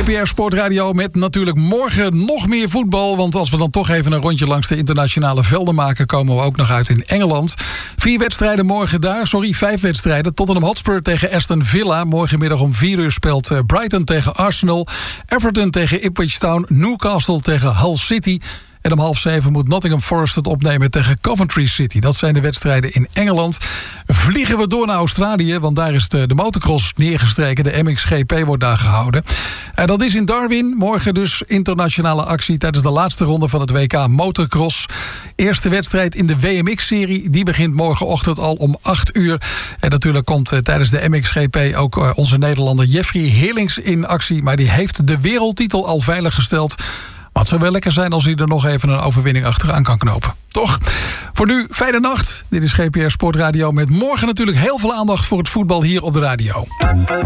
GPR Sportradio met natuurlijk morgen nog meer voetbal. Want als we dan toch even een rondje langs de internationale velden maken, komen we ook nog uit in Engeland. 5 wedstrijden morgen daar. Tottenham Hotspur tegen Aston Villa. Morgenmiddag om 4 uur speelt Brighton tegen Arsenal. Everton tegen Ipswich Town. Newcastle tegen Hull City. En om 6:30 moet Nottingham Forest het opnemen tegen Coventry City. Dat zijn de wedstrijden in Engeland. Vliegen we door naar Australië, want daar is de motocross neergestreken. De MXGP wordt daar gehouden. Dat is in Darwin. Morgen dus internationale actie tijdens de laatste ronde van het WK Motocross. Eerste wedstrijd in de WMX-serie. Die begint morgenochtend al om 8 uur. En natuurlijk komt tijdens de MXGP ook onze Nederlander Jeffrey Heerlings in actie. Maar die heeft de wereldtitel al veiliggesteld. Maar het zou wel lekker zijn als hij er nog even een overwinning achteraan kan knopen. Toch? Voor nu, fijne nacht. Dit is GPR Sportradio met morgen natuurlijk heel veel aandacht voor het voetbal hier op de radio.